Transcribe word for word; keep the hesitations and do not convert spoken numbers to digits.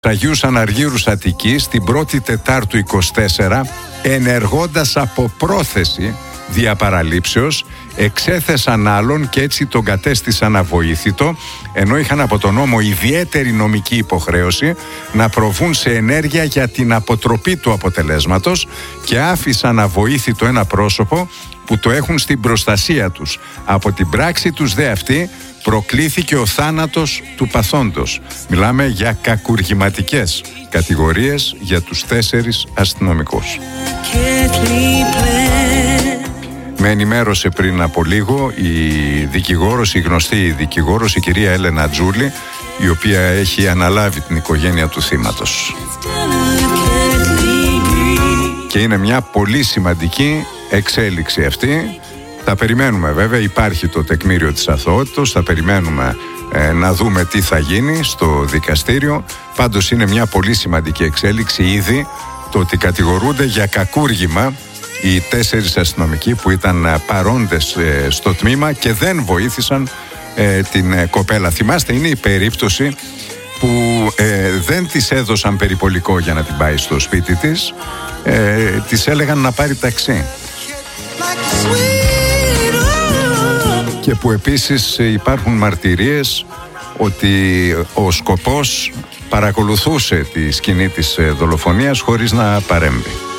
Αγίους Αναργύρους Αττικής την πρώτη Τετάρτου είκοσι τέσσερα, ενεργώντας από πρόθεση διαπαραλήψεως, εξέθεσαν άλλον και έτσι τον κατέστησαν αβοήθητο, ενώ είχαν από τον νόμο ιδιαίτερη νομική υποχρέωση να προβούν σε ενέργεια για την αποτροπή του αποτελέσματος και άφησαν αβοήθητο ένα πρόσωπο που το έχουν στην προστασία τους. Από την πράξη τους δε αυτή προκλήθηκε ο θάνατος του παθόντος. Μιλάμε για κακουργηματικές κατηγορίες για τους τέσσερις αστυνομικούς. Με ενημέρωσε πριν από λίγο η δικηγόρος, η γνωστή δικηγόρος, η κυρία Έλενα Τζούλη, η οποία έχει αναλάβει την οικογένεια του θύματος. Και είναι μια πολύ σημαντική εξέλιξη αυτή. Θα περιμένουμε βέβαια, υπάρχει το τεκμήριο της αθωότητος, θα περιμένουμε ε, να δούμε τι θα γίνει στο δικαστήριο. Πάντως είναι μια πολύ σημαντική εξέλιξη ήδη το ότι κατηγορούνται για κακούργημα οι τέσσερις αστυνομικοί που ήταν παρόντες ε, στο τμήμα και δεν βοήθησαν ε, την ε, κοπέλα. Θυμάστε, είναι η περίπτωση που ε, δεν της έδωσαν περιπολικό για να την πάει στο σπίτι της, ε, της έλεγαν να πάρει ταξί. Και που επίσης υπάρχουν μαρτυρίες ότι ο σκοπός παρακολουθούσε τη σκηνή της δολοφονίας χωρίς να παρέμβει.